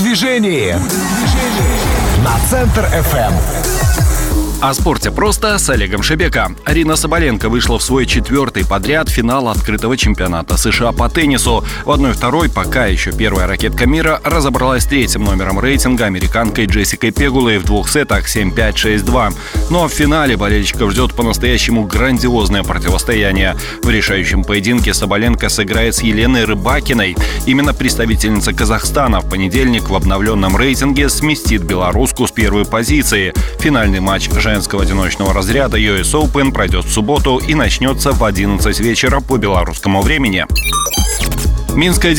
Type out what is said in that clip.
движении» на Центр ФМ. О спорте просто с Олегом Шебека. Арина Соболенко вышла в свой 4-й подряд финал открытого чемпионата США по теннису. В 1-2 пока еще первая ракетка мира разобралась с 3-м номером рейтинга американкой Джессикой Пегулой в 2 сетах 7-5, 6-2. Но в финале болельщиков ждет по-настоящему грандиозное противостояние. В решающем поединке Соболенко сыграет с Еленой Рыбакиной. Именно представительница Казахстана в понедельник в обновленном рейтинге сместит белоруску с первой позиции. Финальный матч женского одиночного разряда US Open пройдет в субботу и начнется в 11 вечера по белорусскому времени. Минская